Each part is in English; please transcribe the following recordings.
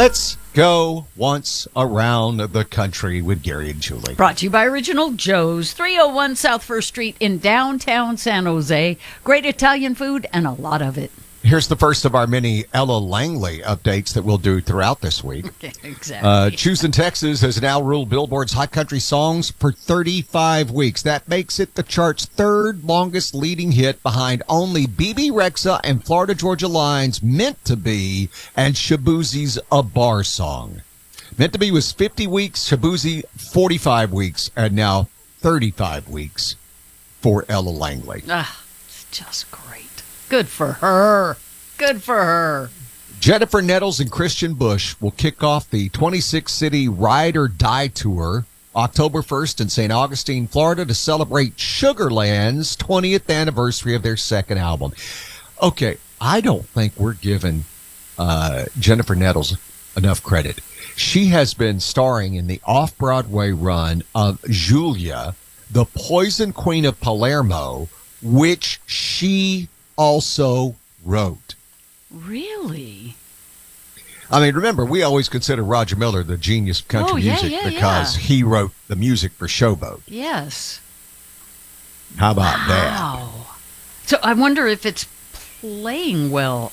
Let's go once around the country with Gary and Julie. Brought to you by Original Joe's, 301 South First Street in downtown San Jose. Great Italian food and a lot of it. Here's the first of our many Ella Langley updates that we'll do throughout this week. Exactly. Choosing Texas has now ruled Billboard's Hot Country Songs for 35 weeks. That makes it the chart's third longest leading hit behind only BB Rexa and Florida Georgia Line's Meant to Be and Shaboozie's A Bar Song. Meant to Be was 50 weeks, Shaboozie 45 weeks, and now 35 weeks for Ella Langley. It's just great. Good for her. Good for her. Jennifer Nettles and Christian Bush will kick off the 26-city Ride or Die Tour October 1st in St. Augustine, Florida to celebrate Sugarland's 20th anniversary of their second album. Okay, I don't think we're giving Jennifer Nettles enough credit. She has been starring in the off-Broadway run of Julia, the Poison Queen of Palermo, which she also wrote. Really? I mean, remember, we always consider Roger Miller the genius of country music because he wrote the music for Showboat. Yes. How about that? Wow. So I wonder if it's playing well.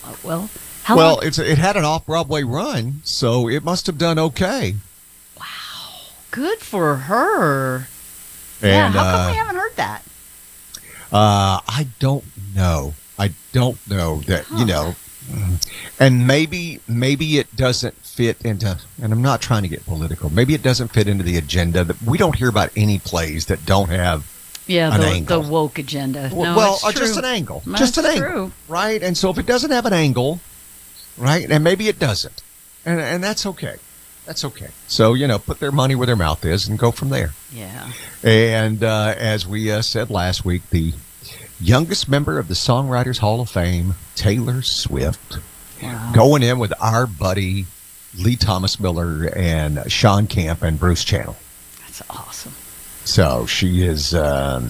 It had an off-Broadway run, so it must have done okay. Wow. Good for her. And, how come we haven't heard that? I don't know. That, and maybe it doesn't fit into, and I'm not trying to get political, maybe it doesn't fit into the agenda that we don't hear about any plays that don't have an angle. The woke agenda. Just an angle. That's angle. True. Right? And so if it doesn't have an angle, right, and maybe it doesn't, and that's okay. That's okay. So, put their money where their mouth is and go from there. Yeah. And as we said last week, the youngest member of the Songwriters Hall of Fame, Taylor Swift, going in with our buddy Lee Thomas Miller and Sean Camp and Bruce Channel. That's awesome. So she is, there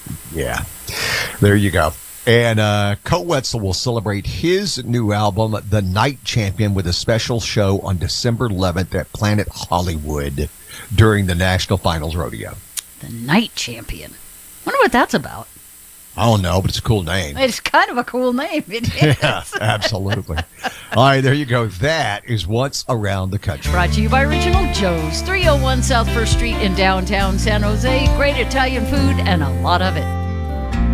you go. And Coe Wetzel will celebrate his new album, The Night Champion, with a special show on December 11th at Planet Hollywood during the National Finals Rodeo. The Night Champion. Wonder what that's about. I don't know, but it's a cool name. It's kind of a cool name. It is. Yeah, absolutely. All right, there you go. That is what's around the country. Brought to you by Original Joe's, 301 South First Street in downtown San Jose. Great Italian food and a lot of it.